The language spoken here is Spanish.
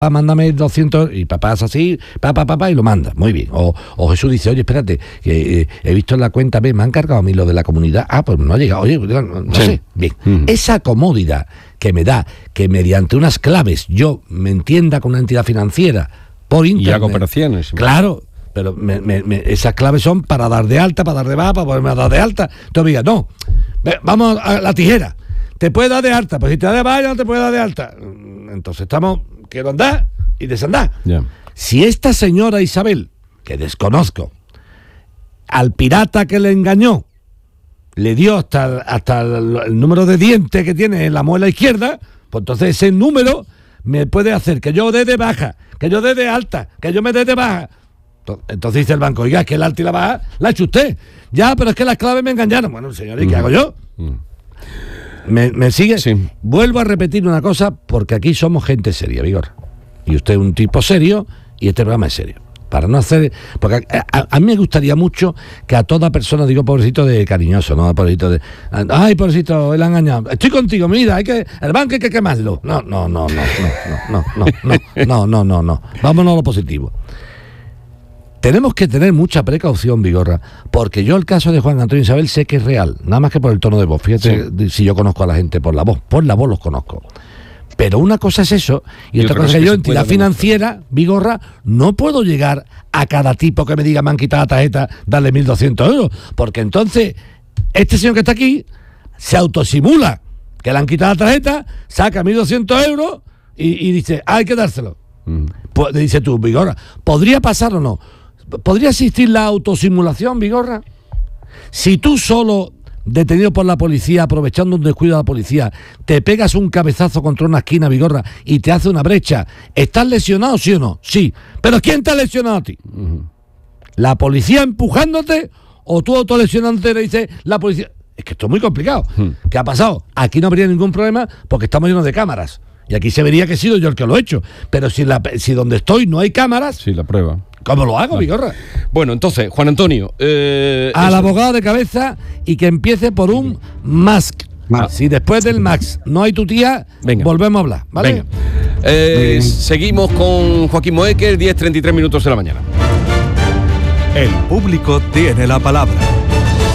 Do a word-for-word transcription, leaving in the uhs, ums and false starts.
mándame doscientos, y papá hace así, papá, papá, y lo manda, muy bien. O, o Jesús dice, oye, espérate, que eh, he visto en la cuenta, ve, me han cargado a mí lo de la comunidad, ah, pues no ha llegado, oye, no, no sí. sé, bien. Mm. Esa comodidad que me da, que mediante unas claves yo me entienda con una entidad financiera, por internet. Y hago operaciones. Claro, pero me, me, me, esas claves son para dar de alta, para dar de baja, para poderme dar de alta. Entonces diga, no, ve, vamos a la tijera, te puede dar de alta, pues si te da de baja no te puede dar de alta. Entonces estamos... quiero andar y desandar. Yeah. Si esta señora Isabel, que desconozco, al pirata que le engañó, le dio hasta, hasta el, el número de dientes que tiene en la muela izquierda, pues entonces ese número me puede hacer que yo dé de baja, que yo dé de alta, que yo me dé de baja. Entonces dice el banco, oiga, es que el alta y la baja la ha hecho usted. Ya, pero es que las claves me engañaron. Bueno, señor, ¿y qué mm. hago yo? Mm. ¿Me, me sigue? Sí. Vuelvo a repetir una cosa, porque aquí somos gente seria, Vigor. Y usted es un tipo serio, y este programa es serio. Para no hacer... Porque a, a, a mí me gustaría mucho que a toda persona, digo pobrecito de cariñoso, ¿no? Pobrecito de... Ay, pobrecito, él ha engañado. Estoy contigo, mira, hay que el banco hay que quemarlo. No, no, no, no, no, no, no, no, no, no, no, no. Vámonos a lo positivo. Tenemos que tener mucha precaución, Vigorra, porque yo el caso de Juan Antonio Isabel sé que es real, nada más que por el tono de voz. Fíjate sí. si yo conozco a la gente por la voz, por la voz los conozco. Pero una cosa es eso, y, y otra cosa es que yo, entidad financiera, Vigorra, no puedo llegar a cada tipo que me diga me han quitado la tarjeta, darle mil doscientos euros, porque entonces este señor que está aquí se autosimula que le han quitado la tarjeta, saca mil doscientos euros y, y dice, ah, hay que dárselo. Mm. Pues, dice tú, Vigorra, ¿podría pasar o no? ¿Podría existir la autosimulación, Vigorra? Si tú solo, detenido por la policía, aprovechando un descuido de la policía, te pegas un cabezazo contra una esquina, Vigorra, y te hace una brecha, ¿estás lesionado, sí o no? Sí. ¿Pero quién te ha lesionado a ti? Uh-huh. ¿La policía empujándote o tú autolesionándote y le dices la policía? Es que esto es muy complicado. Uh-huh. ¿Qué ha pasado? Aquí no habría ningún problema porque estamos llenos de cámaras. Y aquí se vería que he sido yo el que lo he hecho. Pero si, la, si donde estoy no hay cámaras... Sí, la prueba. ¿Cómo lo hago, vale. Vigorra? Bueno, entonces, Juan Antonio... Eh, Al eso. abogado de cabeza y que empiece por un Max. Ah. Si después del Max no hay tu tía, venga. Volvemos a hablar, ¿vale? Venga. Eh, seguimos con Joaquín Moekel, diez treinta y tres minutos de la mañana. El público tiene la palabra.